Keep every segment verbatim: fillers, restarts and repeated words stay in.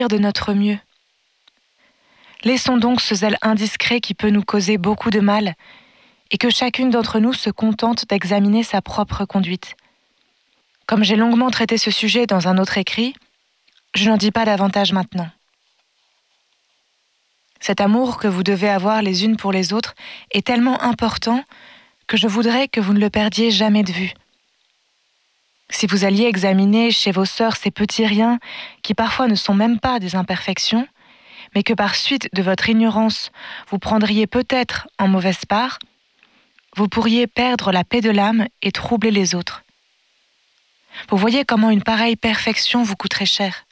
de notre mieux. Laissons donc ce zèle indiscret qui peut nous causer beaucoup de mal et que chacune d'entre nous se contente d'examiner sa propre conduite. Comme j'ai longuement traité ce sujet dans un autre écrit, je n'en dis pas davantage maintenant. Cet amour que vous devez avoir les unes pour les autres est tellement important que je voudrais que vous ne le perdiez jamais de vue. Si vous alliez examiner chez vos sœurs ces petits riens qui parfois ne sont même pas des imperfections, mais que par suite de votre ignorance, vous prendriez peut-être en mauvaise part, vous pourriez perdre la paix de l'âme et troubler les autres. Vous voyez comment une pareille perfection vous coûterait cher.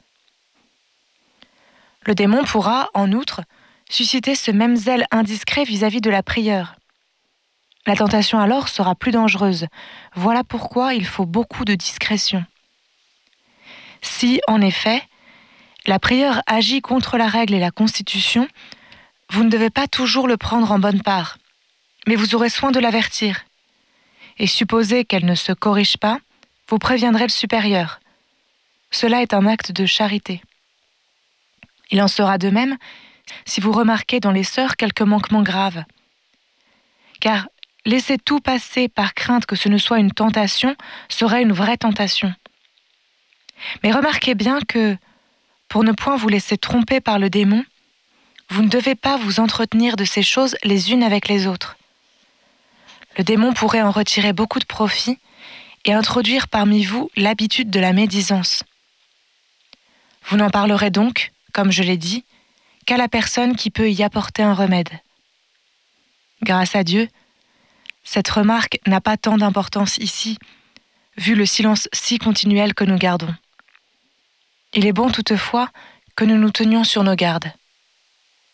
Le démon pourra, en outre, susciter ce même zèle indiscret vis-à-vis de la prieure. La tentation alors sera plus dangereuse. Voilà pourquoi il faut beaucoup de discrétion. Si, en effet, la prieure agit contre la règle et la constitution, vous ne devez pas toujours le prendre en bonne part, mais vous aurez soin de l'avertir. Et supposez qu'elle ne se corrige pas, vous préviendrez le supérieur. Cela est un acte de charité. Il en sera de même si vous remarquez dans les sœurs quelques manquements graves. Car laisser tout passer par crainte que ce ne soit une tentation serait une vraie tentation. Mais remarquez bien que, pour ne point vous laisser tromper par le démon, vous ne devez pas vous entretenir de ces choses les unes avec les autres. Le démon pourrait en retirer beaucoup de profit et introduire parmi vous l'habitude de la médisance. Vous n'en parlerez donc, comme je l'ai dit, qu'à la personne qui peut y apporter un remède. Grâce à Dieu, cette remarque n'a pas tant d'importance ici, vu le silence si continuel que nous gardons. Il est bon toutefois que nous nous tenions sur nos gardes.